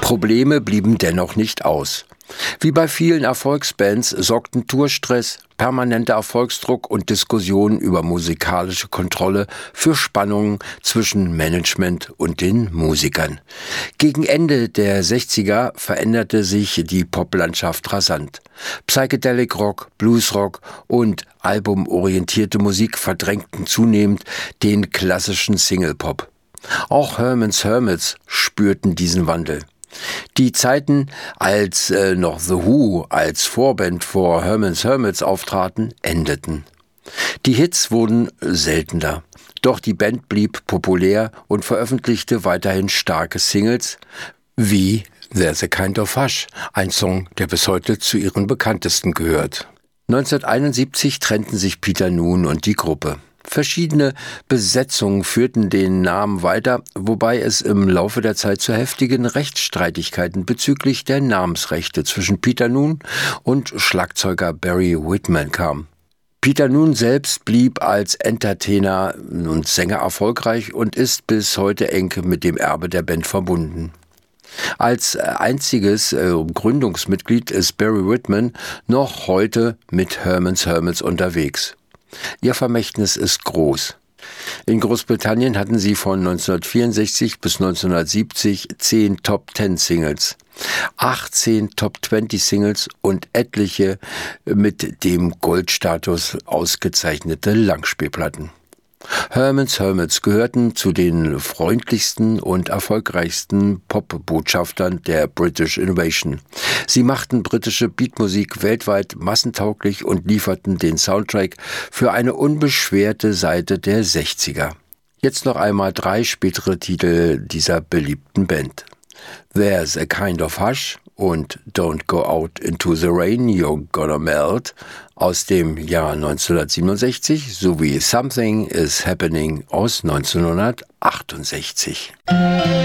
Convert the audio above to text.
Probleme blieben dennoch nicht aus. Wie bei vielen Erfolgsbands sorgten Tourstress, permanenter Erfolgsdruck und Diskussionen über musikalische Kontrolle für Spannungen zwischen Management und den Musikern. Gegen Ende der 60er veränderte sich die Poplandschaft rasant. Psychedelic Rock, Bluesrock und albumorientierte Musik verdrängten zunehmend den klassischen Singlepop. Auch Herman's Hermits spürten diesen Wandel. Die Zeiten, als noch The Who als Vorband vor Herman's Hermits auftraten, endeten. Die Hits wurden seltener, doch die Band blieb populär und veröffentlichte weiterhin starke Singles wie There's a Kind of Hush, ein Song, der bis heute zu ihren bekanntesten gehört. 1971 trennten sich Peter Noone und die Gruppe. Verschiedene Besetzungen führten den Namen weiter, wobei es im Laufe der Zeit zu heftigen Rechtsstreitigkeiten bezüglich der Namensrechte zwischen Peter Noone und Schlagzeuger Barry Whitman kam. Peter Noone selbst blieb als Entertainer und Sänger erfolgreich und ist bis heute eng mit dem Erbe der Band verbunden. Als einziges Gründungsmitglied ist Barry Whitman noch heute mit Herman's Hermits unterwegs. Ihr Vermächtnis ist groß. In Großbritannien hatten sie von 1964 bis 1970 10 Top-10-Singles, 18 Top-20-Singles und etliche mit dem Goldstatus ausgezeichnete Langspielplatten. Herman's Hermits gehörten zu den freundlichsten und erfolgreichsten Pop-Botschaftern der British Invasion. Sie machten britische Beatmusik weltweit massentauglich und lieferten den Soundtrack für eine unbeschwerte Seite der 60er. Jetzt noch einmal 3 spätere Titel dieser beliebten Band. There's a Kind of Hush und Don't Go Out into the Rain, You're Gonna Melt aus dem Jahr 1967 sowie Something is Happening aus 1968.